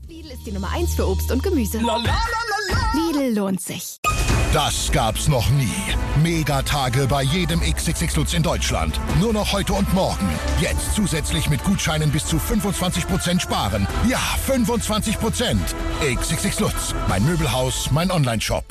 Lidl ist die Nummer 1 für Obst und Gemüse. Lidl lohnt sich. Das gab's noch nie. Megatage bei jedem XXX Lutz in Deutschland. Nur noch heute und morgen. Jetzt zusätzlich mit Gutscheinen bis zu 25% sparen. Ja, 25%. XXX Lutz. Mein Möbelhaus, mein Onlineshop.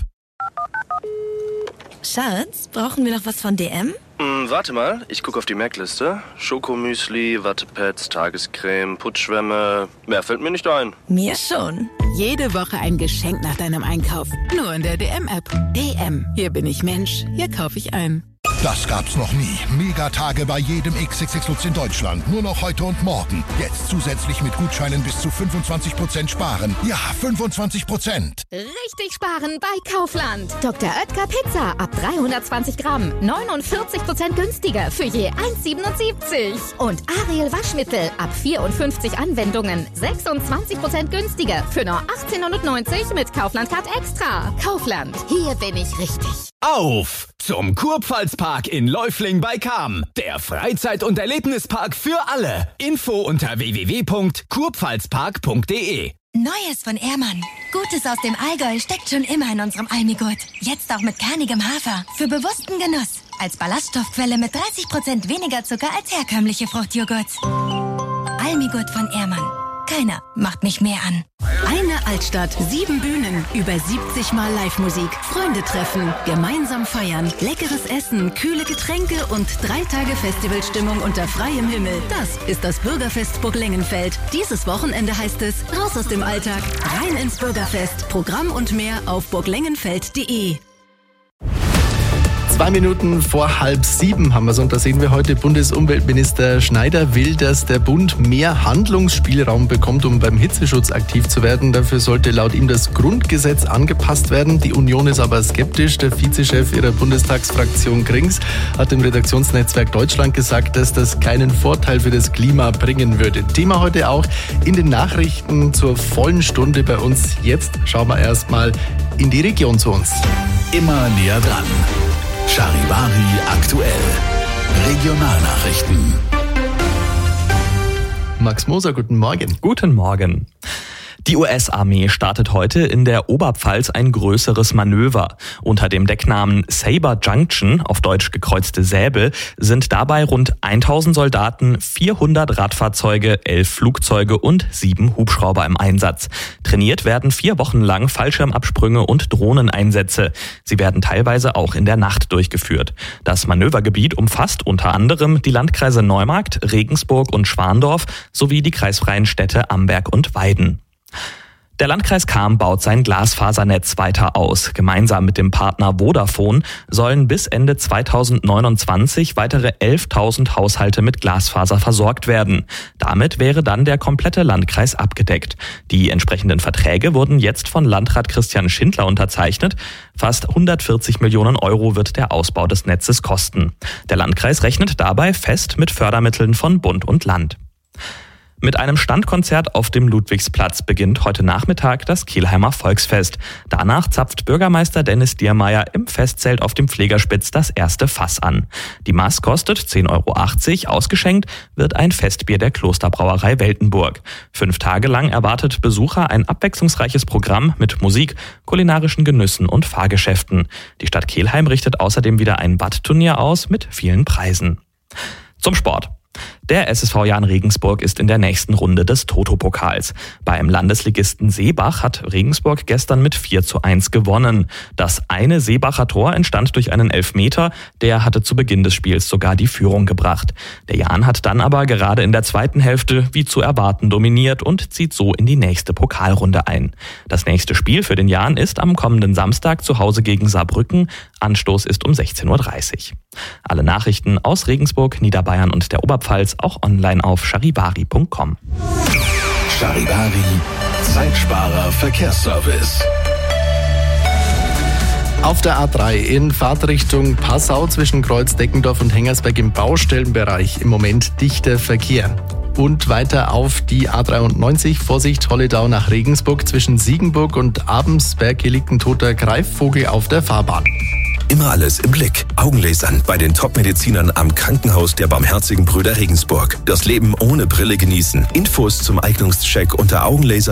Schatz, brauchen wir noch was von DM? Warte mal, ich gucke auf die Merkliste. Schokomüsli, Wattepads, Tagescreme, Putzschwämme. Mehr fällt mir nicht ein. Mir schon. Jede Woche ein Geschenk nach deinem Einkauf. Nur in der DM-App. DM. Hier bin ich Mensch. Hier kaufe ich ein. Das gab's noch nie. Megatage bei jedem XXX Lutz in Deutschland. Nur noch heute und morgen. Jetzt zusätzlich mit Gutscheinen bis zu 25% sparen. Ja, 25%. Richtig sparen bei Kaufland. Dr. Oetker Pizza ab 320 Gramm. 49% günstiger für je 1,77. Und Ariel Waschmittel ab 54 Anwendungen. 26% günstiger für nur 18,90 mit Kaufland Card Extra. Kaufland. Hier bin ich richtig. Auf zum Kurpfalzpark in Läufling bei Cham. Der Freizeit- und Erlebnispark für alle. Info unter www.kurpfalzpark.de. Neues von Ehrmann. Gutes aus dem Allgäu steckt schon immer in unserem Almigurt. Jetzt auch mit kernigem Hafer. Für bewussten Genuss. Als Ballaststoffquelle mit 30% weniger Zucker als herkömmliche Fruchtjoghurts. Almigurt von Ehrmann. Keiner macht mich mehr an. Eine Altstadt, 7 Bühnen, über 70 Mal Live-Musik, Freunde treffen, gemeinsam feiern, leckeres Essen, kühle Getränke und 3 Tage Festivalstimmung unter freiem Himmel. Das ist das Bürgerfest Burg Lengenfeld. Dieses Wochenende heißt es, raus aus dem Alltag, rein ins Bürgerfest. Programm und mehr auf burglengenfeld.de. 2 Minuten vor 6:30 haben wir es, und da sehen wir heute, Bundesumweltminister Schneider will, dass der Bund mehr Handlungsspielraum bekommt, um beim Hitzeschutz aktiv zu werden. Dafür sollte laut ihm das Grundgesetz angepasst werden. Die Union ist aber skeptisch. Der Vizechef ihrer Bundestagsfraktion Grings hat im Redaktionsnetzwerk Deutschland gesagt, dass das keinen Vorteil für das Klima bringen würde. Thema heute auch in den Nachrichten zur vollen Stunde bei uns. Jetzt schauen wir erstmal in die Region zu uns. Immer näher dran. Charivari aktuell. Regionalnachrichten. Max Moser, guten Morgen. Guten Morgen. Die US-Armee startet heute in der Oberpfalz ein größeres Manöver. Unter dem Decknamen Saber Junction, auf Deutsch gekreuzte Säbel, sind dabei rund 1000 Soldaten, 400 Radfahrzeuge, 11 Flugzeuge und 7 Hubschrauber im Einsatz. Trainiert werden 4 Wochen lang Fallschirmabsprünge und Drohneneinsätze. Sie werden teilweise auch in der Nacht durchgeführt. Das Manövergebiet umfasst unter anderem die Landkreise Neumarkt, Regensburg und Schwandorf sowie die kreisfreien Städte Amberg und Weiden. Der Landkreis Cham baut sein Glasfasernetz weiter aus. Gemeinsam mit dem Partner Vodafone sollen bis Ende 2029 weitere 11.000 Haushalte mit Glasfaser versorgt werden. Damit wäre dann der komplette Landkreis abgedeckt. Die entsprechenden Verträge wurden jetzt von Landrat Christian Schindler unterzeichnet. Fast 140 Millionen Euro wird der Ausbau des Netzes kosten. Der Landkreis rechnet dabei fest mit Fördermitteln von Bund und Land. Mit einem Standkonzert auf dem Ludwigsplatz beginnt heute Nachmittag das Kelheimer Volksfest. Danach zapft Bürgermeister Dennis Diermeier im Festzelt auf dem Pflegerspitz das erste Fass an. Die Maß kostet 10,80 €, ausgeschenkt wird ein Festbier der Klosterbrauerei Weltenburg. 5 Tage lang erwartet Besucher ein abwechslungsreiches Programm mit Musik, kulinarischen Genüssen und Fahrgeschäften. Die Stadt Kelheim richtet außerdem wieder ein Wattturnier aus mit vielen Preisen. Zum Sport. Der SSV Jahn Regensburg ist in der nächsten Runde des Toto-Pokals. Beim Landesligisten Seebach hat Regensburg gestern mit 4:1 gewonnen. Das eine Seebacher Tor entstand durch einen Elfmeter, der hatte zu Beginn des Spiels sogar die Führung gebracht. Der Jahn hat dann aber gerade in der zweiten Hälfte wie zu erwarten dominiert und zieht so in die nächste Pokalrunde ein. Das nächste Spiel für den Jahn ist am kommenden Samstag zu Hause gegen Saarbrücken. Anstoß ist um 16:30 Uhr. Alle Nachrichten aus Regensburg, Niederbayern und der Oberpfalz auch online auf charivari.com. Charivari, Zeitsparer Verkehrsservice. Auf der A3 in Fahrtrichtung Passau zwischen Kreuz Deckendorf und Hengersberg im Baustellenbereich im Moment dichter Verkehr. Und weiter auf die A93, Vorsicht Holledau nach Regensburg, zwischen Siegenburg und Abensberg, hier liegt ein toter Greifvogel auf der Fahrbahn. Immer alles im Blick. Augenlasern bei den Top-Medizinern am Krankenhaus der Barmherzigen Brüder Regensburg. Das Leben ohne Brille genießen. Infos zum Eignungscheck unter Augenlaser